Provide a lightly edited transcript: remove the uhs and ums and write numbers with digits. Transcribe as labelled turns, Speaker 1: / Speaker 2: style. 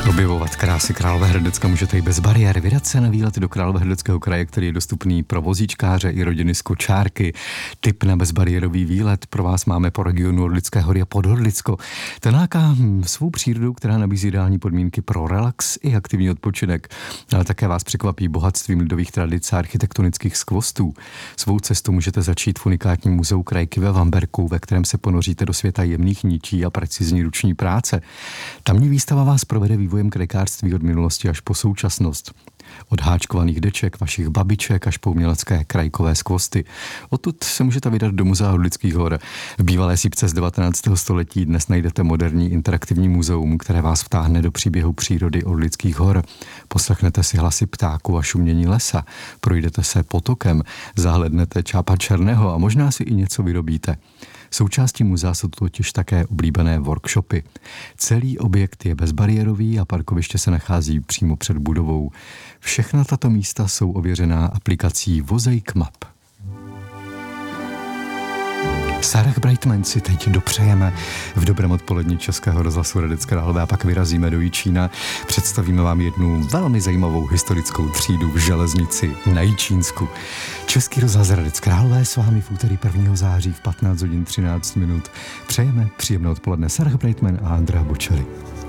Speaker 1: Objevovat krásy Královéhradecka můžete i bez bariér. Vydat se na výlet do Královéhradeckého kraje, který je dostupný pro vozíčkáře i rodiny z kočárky. Tip na bezbariérový výlet pro vás máme po regionu Orlické hory a Podhorlicko. Ten láká svou přírodou, která nabízí ideální podmínky pro relax i aktivní odpočinek. Ale také vás překvapí bohatstvím lidových tradic a architektonických skvostů. Svou cestu můžete začít v unikátním muzeu krajky ve Vamberku, ve kterém se ponoříte do světa jemných ničí a precizní ruční práce. Tamní výstava vás provede vývojem krajkářství od minulosti až po současnost. Od háčkovaných deček, vašich babiček až po umělecké krajkové skvosty. Odtud se můžete vydat do Muzea Orlických hor. V bývalé sípce z 19. století dnes najdete moderní interaktivní muzeum, které vás vtáhne do příběhu přírody Orlických hor. Poslechnete si hlasy ptáků a šumění lesa, projdete se potokem, zahlednete čápa černého a možná si i něco vyrobíte. Součástí muzea jsou totiž také oblíbené workshopy. Celý objekt je bezbariérový a parkoviště se nachází přímo před budovou. Všechna tato místa jsou ověřená aplikací Vozejk Map. Sarah Brightman si teď dopřejeme v dobrém odpolední Českého rozhlasu Hradec Králové a pak vyrazíme do Jičína. Představíme vám jednu velmi zajímavou historickou třídu v železnici na Jičínsku. Český rozhlas Hradec Králové s vámi v úterý 1. září v 15 hodin 13 minut. Přejeme příjemné odpoledne Sarah Brightman a Andrea Bocelli.